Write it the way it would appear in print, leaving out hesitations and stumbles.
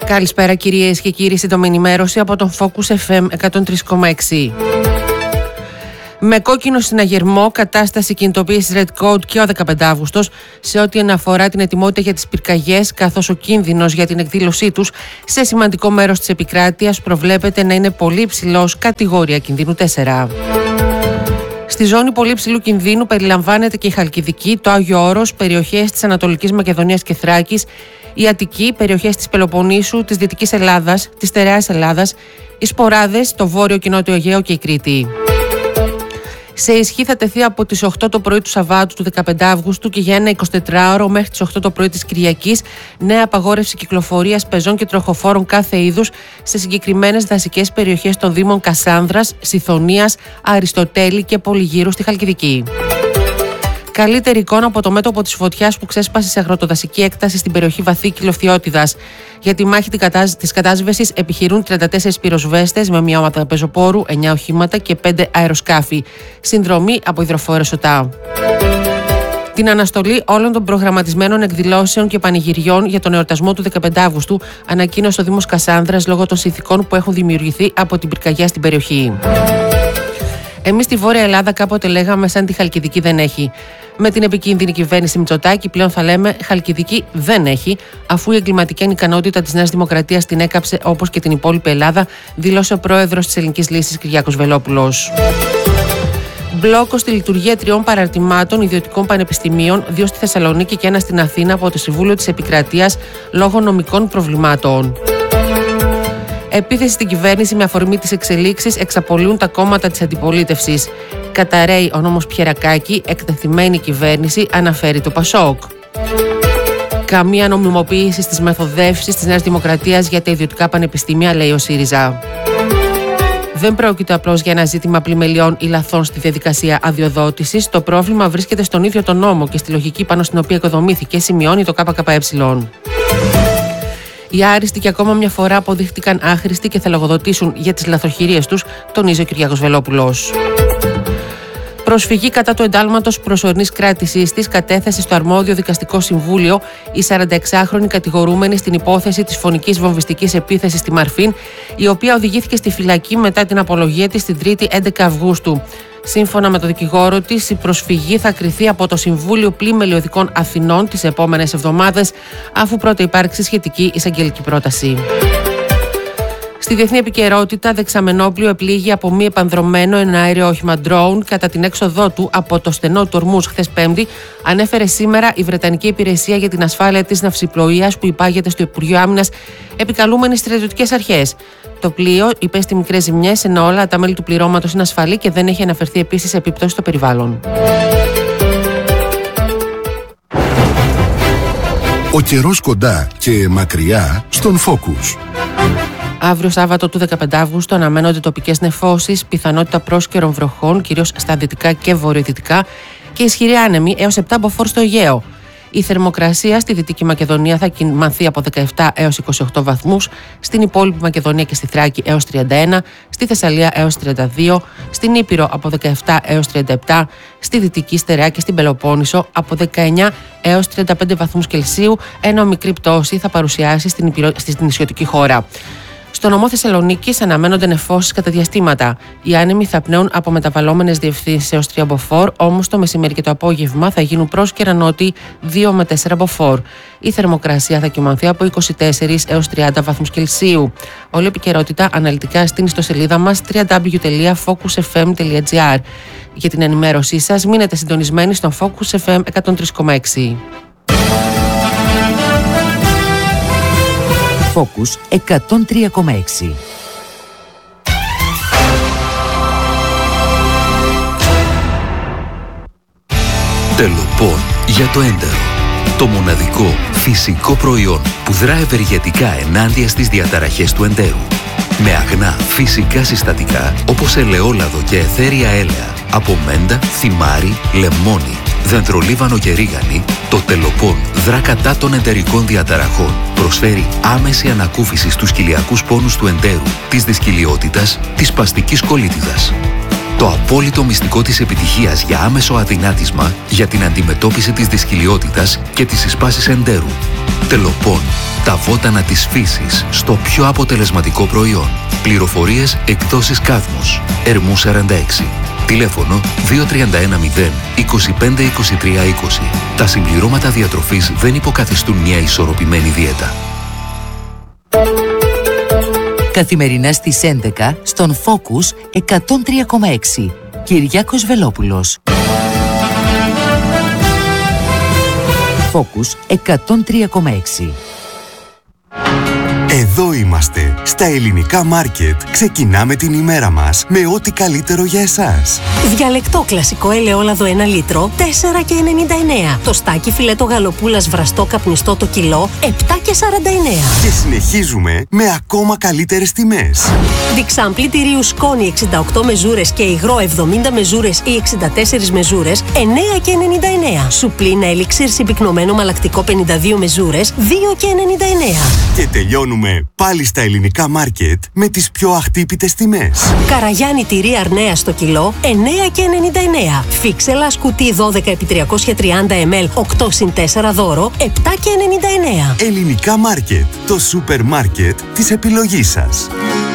Καλησπέρα κυρίες και κύριοι, σύντομη ενημέρωση από τον Focus FM 103,6. Με κόκκινο συναγερμό, κατάσταση κινητοποίησης Red Code και ο 15 Αύγουστος σε ό,τι αναφορά την ετοιμότητα για τις πυρκαγιές, καθώς ο κίνδυνος για την εκδήλωσή τους σε σημαντικό μέρος της επικράτειας προβλέπεται να είναι πολύ υψηλός, κατηγορία κινδύνου 4. Στη ζώνη πολύ υψηλού κινδύνου περιλαμβάνεται και η Χαλκιδική, το Άγιο Όρος, περιοχές της Ανατολικής Μακεδονίας και Θράκης, η Αττική, περιοχές της Πελοποννήσου, της Δυτικής Ελλάδας, της Στερεάς Ελλάδας, οι Σποράδες, το Βόρειο και Νότιο Αιγαίο και η Κρήτη. Σε ισχύ θα τεθεί από τις 8 το πρωί του Σαββάτου του 15 Αύγουστου και για ένα 24ωρο μέχρι τις 8 το πρωί της Κυριακής νέα απαγόρευση κυκλοφορίας πεζών και τροχοφόρων κάθε είδους σε συγκεκριμένες δασικές περιοχές των Δήμων Κασάνδρας, Σιθωνίας, Αριστοτέλη και Πολυγύρου στη Χαλκιδική. Καλύτερη εικόνα από το μέτωπο της φωτιάς που ξέσπασε σε αγροτοδασική έκταση στην περιοχή Βαθύκυλο Φθιώτιδας. Για τη μάχη της κατάσβεσης επιχειρούν 34 πυροσβέστες με μια ομάδα πεζοπόρου, 9 οχήματα και 5 αεροσκάφη. Συνδρομή από υδροφόρες ΟΤΑ. Την αναστολή όλων των προγραμματισμένων εκδηλώσεων και πανηγυριών για τον εορτασμό του 15 Αύγουστου ανακοίνωσε ο Δήμος Κασάνδρας λόγω των συνθηκών που έχουν δημιουργηθεί από την πυρκαγιά στην περιοχή. Εμείς στη Βόρεια Ελλάδα κάποτε λέγαμε σαν τη Χαλκιδική δεν έχει. Με την επικίνδυνη κυβέρνηση Μητσοτάκη πλέον θα λέμε Χαλκιδική δεν έχει, αφού η εγκληματική ανικανότητα της Νέας Δημοκρατίας την έκαψε όπως και την υπόλοιπη Ελλάδα, δήλωσε ο πρόεδρος της Ελληνικής Λύσης Κυριάκος Βελόπουλος. Μπλόκο στη λειτουργία 3 παραρτημάτων ιδιωτικών πανεπιστημίων, 2 στη Θεσσαλονίκη και 1 στην Αθήνα από το Συμβούλιο της Επικρατείας λόγω νομικών προβλημάτων. Επίθεση στην κυβέρνηση με αφορμή τις εξελίξεις εξαπολύουν τα κόμματα της αντιπολίτευσης. Καταραίει ο νόμος Πιερακάκη, εκτεθειμένη κυβέρνηση, αναφέρει το Πασόκ. Καμία νομιμοποίηση στις μεθοδεύσεις της Νέας Δημοκρατίας για τα ιδιωτικά πανεπιστήμια, λέει ο ΣΥΡΙΖΑ. Δεν πρόκειται απλώς για ένα ζήτημα πλημελιών ή λαθών στη διαδικασία αδειοδότησης. Το πρόβλημα βρίσκεται στον ίδιο τον νόμο και στη λογική πάνω στην οποία οικοδομήθηκε, σημειώνει το ΚΚΕ. Οι άριστοι και ακόμα μια φορά αποδείχτηκαν άχρηστοι και θα λογοδοτήσουν για τις λαθροχειρίες τους, τονίζει ο Κυριάκος Βελόπουλος. Προσφυγή κατά του εντάλματος προσωρινής κράτησης της κατέθεσε στο αρμόδιο δικαστικό συμβούλιο η 46χρονη κατηγορούμενη στην υπόθεση της φωνικής βομβιστικής επίθεσης στη Μαρφίν, η οποία οδηγήθηκε στη φυλακή μετά την απολογία της την 3η 11 Αυγούστου. Σύμφωνα με το δικηγόρο της, η προσφυγή θα κριθεί από το Συμβούλιο Πλημελιωδικών Αθηνών τις επόμενες εβδομάδες, αφού πρώτα υπάρξει σχετική εισαγγελική πρόταση. Στη διεθνή επικαιρότητα, δεξαμενόπλιο επλήγει από μη επανδρωμένο εναέριο όχημα drone κατά την έξοδό του από το στενό του Ορμούζ χθες Πέμπτη, ανέφερε σήμερα η Βρετανική Υπηρεσία για την Ασφάλεια της Ναυσιπλοείας που υπάγεται στο Υπουργείο Άμυνας, επικαλούμενη στρατιωτικές αρχές. Το πλοίο υπέστη μικρές ζημιές, ενώ όλα τα μέλη του πληρώματος είναι ασφαλή και δεν έχει αναφερθεί επίσης επιπτώσεις στο περιβάλλον. Ο καιρός κοντά και μακριά στον Focus. Αύριο Σάββατο του 15 Αύγουστου αναμένονται τοπικές νεφώσεις, πιθανότητα πρόσκαιρων βροχών, κυρίως στα δυτικά και βορειοδυτικά, και ισχυρή άνεμη έως 7 μποφόρ στο Αιγαίο. Η θερμοκρασία στη Δυτική Μακεδονία θα κυμανθεί από 17 έως 28 βαθμούς, στην υπόλοιπη Μακεδονία και στη Θράκη έως 31, στη Θεσσαλία έως 32, στην Ήπειρο από 17 έως 37, στη Δυτική Στερεά και στην Πελοπόννησο από 19 έως 35 βαθμούς Κελσίου, ενώ μικρή πτώση θα παρουσιάσει στην νησιωτική χώρα. Στο νομό Θεσσαλονίκης αναμένονται νεφώσεις κατά διαστήματα. Οι άνεμοι θα πνέουν από μεταβαλλόμενες διευθύνσεις έως 3 μποφόρ, όμως το μεσημέρι και το απόγευμα θα γίνουν πρόσκαιρα νότιοι 2 με 4 μποφόρ. Η θερμοκρασία θα κυμανθεί από 24 έως 30 βαθμούς Κελσίου. Όλη η επικαιρότητα αναλυτικά στην ιστοσελίδα μας www.focusfm.gr. Για την ενημέρωσή σας μείνετε συντονισμένοι στον Focus FM 103,6. Focus 103,6. Τελοπών για το έντερο. Το μοναδικό φυσικό προϊόν που δρά ευεργετικά ενάντια στις διαταραχές του εντέρου. Με αγνά φυσικά συστατικά όπως ελαιόλαδο και αιθέρια έλαια, από μέντα, θυμάρι, λεμόνι, δεντρολίβανο και ρίγανη, το Τελοπών δρά κατά των εντερικών διαταραχών. Προσφέρει άμεση ανακούφιση στους κοιλιακούς πόνους του εντέρου, της δυσκυλιότητας, της σπαστικής κολίτιδας. Το απόλυτο μυστικό της επιτυχίας για άμεσο αδυνάτισμα για την αντιμετώπιση της δυσκυλιότητας και της συσπάσης εντέρου. Τελοπών. Τα βότανα της φύσης στο πιο αποτελεσματικό προϊόν. Πληροφορίες εκδόσεις Κάθμος. Ερμού 46. Τηλέφωνο 2310 25 23 20. Τα συμπληρώματα διατροφής δεν υποκαθιστούν μια ισορροπημένη δίαιτα. Καθημερινά στις 11 στον Focus 103,6. Κυριάκος Βελόπουλος. Focus 103,6. Εδώ είμαστε, στα ελληνικά μάρκετ. Ξεκινάμε την ημέρα μας με ό,τι καλύτερο για εσάς. Διαλεκτό κλασικό ελαιόλαδο 1 λίτρο, 4,99. Το στάκι φιλέτο γαλοπούλας βραστό καπνιστό το κιλό, 7,49. Και συνεχίζουμε με ακόμα καλύτερες τιμές. Διξάμπλι τυρίου σκόνη 68 μεζούρες και υγρό 70 μεζούρες ή 64 μεζούρες, 9,99. Σουπλίνα ελιξίρ συμπυκνωμένο μαλακτικό 52 μεζούρες, 2,99. Και τελειώνουμε πάλι στα ελληνικά μάρκετ με τις πιο αχτύπητες τιμές. Καραγιάννη τυρί αρνέα στο κιλό, 9,99. Φίξελα σκουτί 12x330 ml 8x4 δώρο, 7,99. Ελληνικά μάρκετ, το σούπερ μάρκετ της επιλογής σας.